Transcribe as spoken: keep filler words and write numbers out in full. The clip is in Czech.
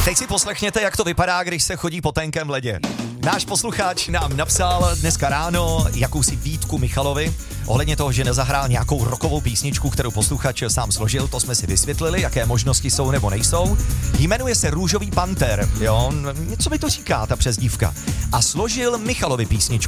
Teď si poslechněte, jak to vypadá, když se chodí po tenkém ledě. Náš posluchač nám napsal dneska ráno jakousi výtku Michalovi ohledně toho, že nezahrál nějakou rockovou písničku, kterou posluchač sám složil, to jsme si vysvětlili, jaké možnosti jsou nebo nejsou. Jmenuje se Růžový panter, jo, něco mi to říká, ta přezdívka. A složil Michalovi písničku.